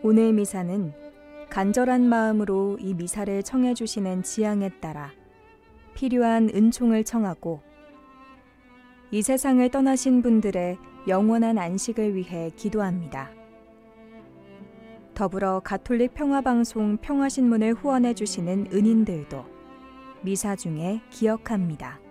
오늘 미사는 간절한 마음으로 이 미사를 청해 주시는 지향에 따라 필요한 은총을 청하고 이 세상을 떠나신 분들의 영원한 안식을 위해 기도합니다. 더불어 가톨릭 평화방송 평화신문을 후원해 주시는 은인들도 미사 중에 기억합니다.